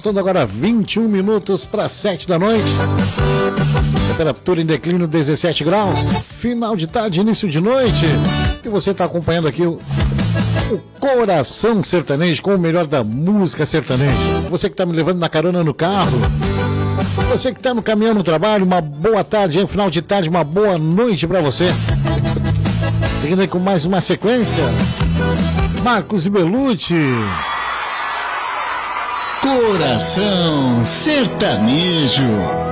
Faltando agora 21 minutos para 7 da noite. Temperatura em declínio 17 graus. Final de tarde, início de noite. E você está acompanhando aqui o Coração Sertanejo com o melhor da música sertaneja. Você que está me levando na carona no carro. Você que está no caminhão no trabalho, uma boa tarde, hein? Final de tarde, uma boa noite para você. Seguindo aí com mais uma sequência. Marcos e Belucci. Coração Sertanejo.